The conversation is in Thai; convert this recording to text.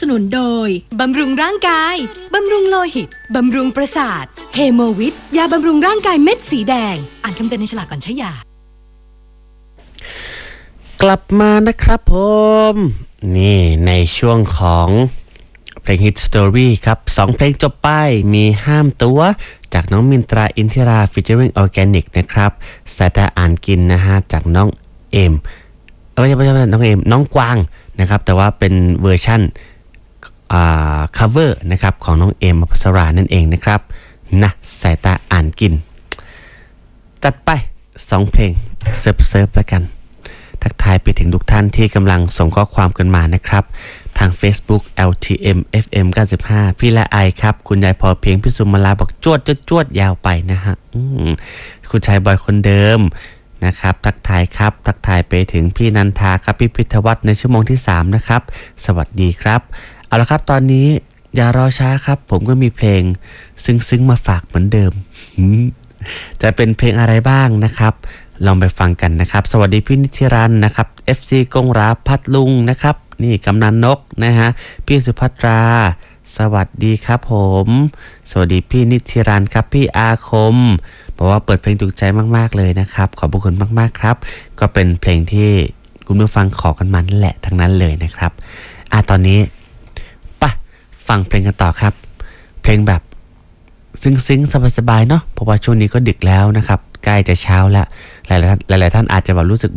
นุนโดยบำรุงร่างกายบำรุงโลหิตบำรุงประสาทเฮโมวิทยาบำรุงร่างกายเม็ดสีแดงอ่านคำเตือนในฉลากก่อนใช้ยากลับมานะครับผมนี่ในช่วงของเพลงฮิตสตอรี่ครับ2เพลงจบไปมีห้ามตัวจากน้องมินตราอินทิราฟีเจอริ่งออร์แกนิกนะครับสายตาอ่านกินนะฮะจากน้องเอ็มไม่ใช่น้องเอ็มน้องกวางนะครับแต่ว่าเป็นเวอร์ชั่นcover นะครับของน้องเอ็มอภัสรานั่นเองนะครับนะสายตาอ่านกินจัดไป2เพลงเซิร์ฟแล้วกันทักทายไปถึงทุกท่านที่กำลังส่งข้อความกันมานะครับทาง Facebook LTM FM 95พี่ละไอครับคุณยายพอเพียงพี่สุมาลาบอกจวดยาวไปนะฮะคุณชายบอยคนเดิมนะครับทักทายครับทักทายไปถึงพี่นันทาครับพี่พิทวัฒน์ในชั่วโมงที่3นะครับสวัสดีครับเอาละครับตอนนี้อย่ารอช้าครับผมก็มีเพลงซึ้งมาฝากเหมือนเดิมจะเป็นเพลงอะไรบ้างนะครับลองไปฟังกันนะครับสวัสดีพี่นิติรันนะครับ FC กงราพัดลุงนะครับนี่กำนันนกนะฮะพี่สุภัตราสวัสดีครับผมสวัสดีพี่นิติรันครับพี่อาคมบอกว่าเปิดเพลงถูกใจมากๆเลยนะครับขอบคุณมากๆครับก็เป็นเพลงที่คุณผู้ฟังขอกันมานั่นแหละทั้งนั้นเลยนะครับตอนนี้ฟังเพลงกันต่อครับเพลงแบบซึ้งสบายๆเนาะเพราะว่าช่วงนี้ก็ดึกแล้วนะครับใกล้จะเช้าแล้วหลายท่านอาจจะแบบรู้สึก